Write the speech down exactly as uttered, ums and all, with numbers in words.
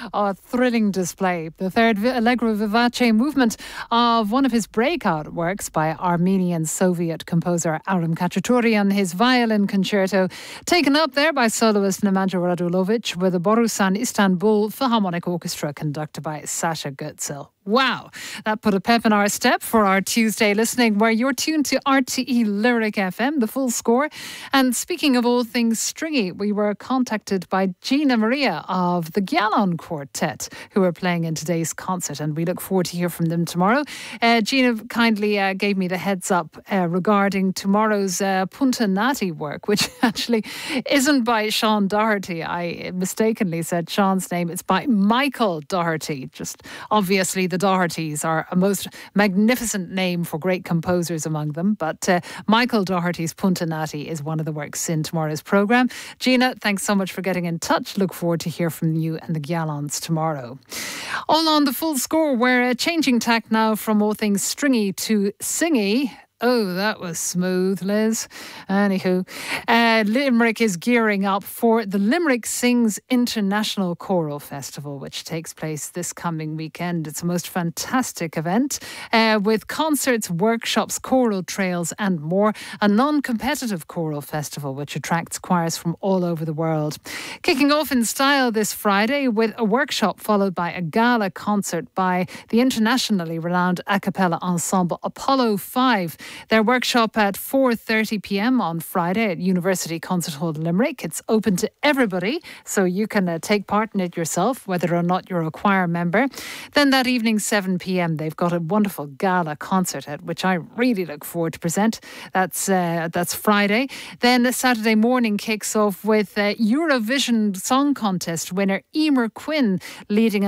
A thrilling display. The third Allegro Vivace movement of one of his breakout works by Armenian Soviet composer Aram Khachaturian, his violin concerto, taken up there by soloist Nemanja Radulovic with the Borusan Istanbul Philharmonic Orchestra conducted by Sasha Gutzel. Wow, that put a pep in our step for our Tuesday listening, where you're tuned to R T E Lyric F M, the full score. And speaking of all things stringy, we were contacted by Gina Maria of the Gyalon Quartet, who are playing in today's concert, and we look forward to hear from them tomorrow. Uh, Gina kindly uh, gave me the heads up uh, regarding tomorrow's uh, Punta Nati work, which actually isn't by Sean Doherty. I mistakenly said Sean's name. It's by Michael Doherty. Just obviously the Dohertys are a most magnificent name for great composers among them, but uh, Michael Doherty's Punta Nati is one of the works in tomorrow's programme. Gina, thanks so much for getting in touch. Look forward to hear from you and the Gyalons tomorrow. All on the full score, we're uh, changing tack now from all things stringy to singy. Oh, that was smooth, Liz. Anywho, uh, Limerick is gearing up for the Limerick Sings International Choral Festival, which takes place this coming weekend. It's a most fantastic event uh, with concerts, workshops, choral trails and more. A non-competitive choral festival which attracts choirs from all over the world. Kicking off in style this Friday with a workshop followed by a gala concert by the internationally renowned a cappella ensemble Apollo five. Their workshop at four thirty p m on Friday at University Concert Hall Limerick. It's open to everybody, so you can uh, take part in it yourself, whether or not you're a choir member. Then that evening, seven p m, they've got a wonderful gala concert at which I really look forward to present. That's uh, that's Friday. Then Saturday morning kicks off with uh, Eurovision Song Contest winner Emer Quinn leading